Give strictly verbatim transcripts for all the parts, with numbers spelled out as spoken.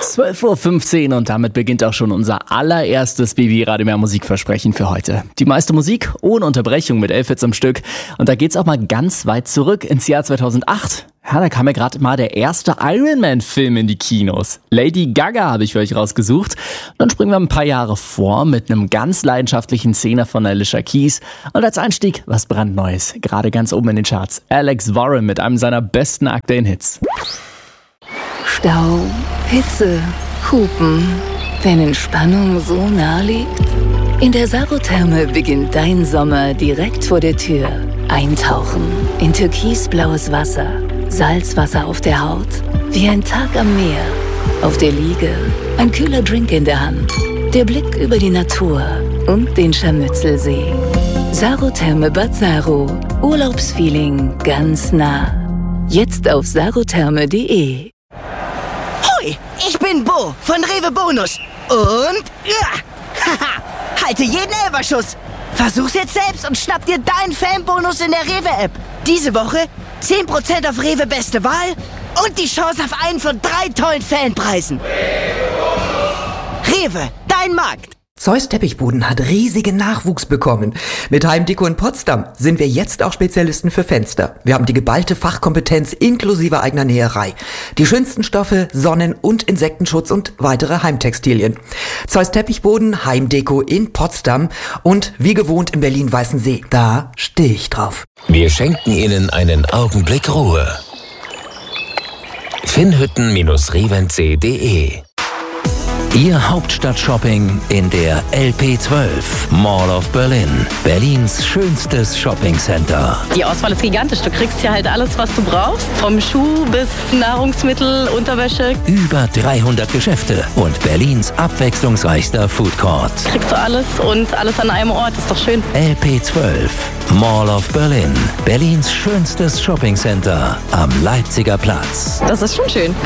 zwölf Uhr fünfzehn und damit beginnt auch schon unser allererstes B B Radio Mehr Musikversprechen für heute. Die meiste Musik ohne Unterbrechung mit elf Hits am Stück. Und da geht's auch mal ganz weit zurück ins Jahr zweitausendacht. Ja, da kam ja gerade mal der erste Iron Man-Film in die Kinos. Lady Gaga habe ich für euch rausgesucht. Und dann springen wir ein paar Jahre vor mit einem ganz leidenschaftlichen Szene von Alicia Keys. Und als Einstieg was brandneues, gerade ganz oben in den Charts. Alex Warren mit einem seiner besten aktuellen Hits. Stau, Hitze, Hupen. Wenn Entspannung so nah liegt? In der Sarotherme beginnt dein Sommer direkt vor der Tür. Eintauchen in türkisblaues Wasser, Salzwasser auf der Haut, wie ein Tag am Meer. Auf der Liege, ein kühler Drink in der Hand, der Blick über die Natur und den Scharmützelsee. Sarotherme Bad Saro, Urlaubsfeeling ganz nah. Jetzt auf sarotherme punkt de. Hoi, ich bin Bo von Rewe Bonus. Und ja, haha, halte jeden Elferschuss. Versuch's jetzt selbst und schnapp dir deinen Fanbonus in der Rewe-App. Diese Woche zehn Prozent auf Rewe Beste Wahl und die Chance auf einen von drei tollen Fanpreisen. Rewe, dein Markt. Zeus Teppichboden hat riesigen Nachwuchs bekommen. Mit Heimdeko in Potsdam sind wir jetzt auch Spezialisten für Fenster. Wir haben die geballte Fachkompetenz inklusive eigener Näherei. Die schönsten Stoffe, Sonnen- und Insektenschutz und weitere Heimtextilien. Zeus Teppichboden, Heimdeko in Potsdam und wie gewohnt in Berlin-Weißensee. Da stehe ich drauf. Wir schenken Ihnen einen Augenblick Ruhe. finnhütten Reventsee punkt de Ihr Hauptstadt-Shopping in der L P zwölf Mall of Berlin. Berlins schönstes Shoppingcenter. Die Auswahl ist gigantisch. Du kriegst hier halt alles, was du brauchst. Vom Schuh bis Nahrungsmittel, Unterwäsche. Über dreihundert Geschäfte und Berlins abwechslungsreichster Foodcourt. Kriegst du alles und alles an einem Ort. Ist doch schön. L P zwölf Mall of Berlin. Berlins schönstes Shoppingcenter am Leipziger Platz. Das ist schon schön.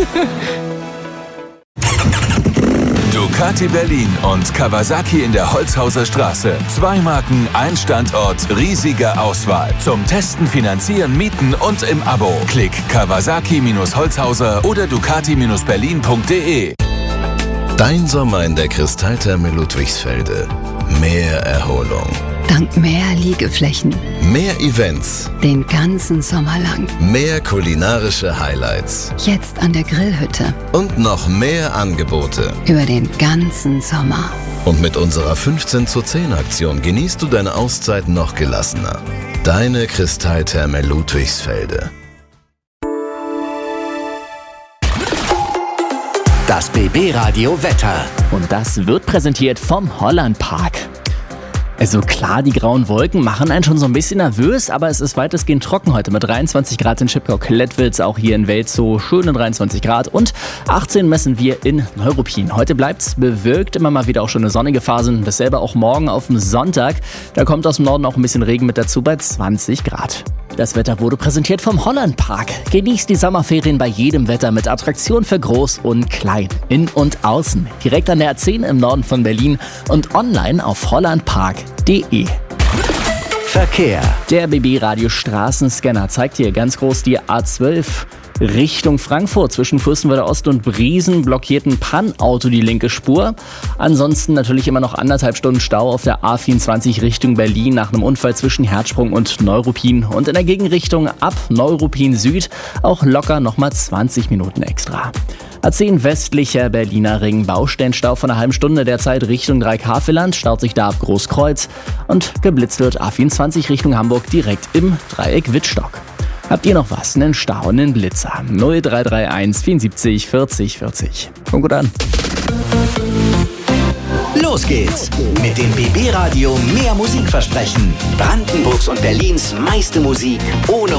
Ducati Berlin und Kawasaki in der Holzhauser Straße. Zwei Marken, ein Standort, riesige Auswahl. Zum Testen, Finanzieren, Mieten und im Abo. Klick Kawasaki Holzhauser oder Ducati Berlin punkt de. Dein Sommer in der Kristalltherme Ludwigsfelde. Mehr Erholung. Dank mehr Liegeflächen. Mehr Events. Den ganzen Sommer lang. Mehr kulinarische Highlights. Jetzt an der Grillhütte. Und noch mehr Angebote. Über den ganzen Sommer. Und mit unserer fünfzehn zu zehn Aktion genießt du deine Auszeit noch gelassener. Deine Kristalltherme Ludwigsfelde. Das B B Radio Wetter. Und das wird präsentiert vom Holland Park. Also klar, die grauen Wolken machen einen schon so ein bisschen nervös, aber es ist weitestgehend trocken heute mit dreiundzwanzig Grad in Schipkau-Klettwitz, auch hier in Welzow schöne dreiundzwanzig Grad und achtzehn messen wir in Neuruppin. Heute bleibt's bewölkt, immer mal wieder auch schöne sonnige Phasen, dasselbe auch morgen auf dem Sonntag. Da kommt aus dem Norden auch ein bisschen Regen mit dazu bei zwanzig Grad. Das Wetter wurde präsentiert vom Holland Park. Genießt die Sommerferien bei jedem Wetter mit Attraktionen für Groß und Klein, in und außen. Direkt an der A zehn im Norden von Berlin und online auf hollandpark punkt de. Verkehr. Der B B Radio Straßenscanner zeigt hier ganz groß die A zwölf Richtung Frankfurt. Zwischen Fürstenwalder Ost und Briesen blockiert ein Pan-Auto die linke Spur. Ansonsten natürlich immer noch anderthalb Stunden Stau auf der A vierundzwanzig Richtung Berlin nach einem Unfall zwischen Herzsprung und Neuruppin. Und in der Gegenrichtung ab Neuruppin Süd auch locker nochmal zwanzig Minuten extra. A zehn westlicher Berliner Ring, Baustellenstau von einer halben Stunde derzeit Richtung Dreieck-Havelland, staut sich da ab Großkreuz und geblitzt wird A vierundzwanzig Richtung Hamburg direkt im Dreieck Wittstock. Habt ihr noch was? Einen Stau, einen Blitzer? null drei drei eins vierundsiebzig vierzig vierzig. Kommt gut an. Los geht's mit dem B B Radio Mehr Musikversprechen. Brandenburgs und Berlins meiste Musik ohne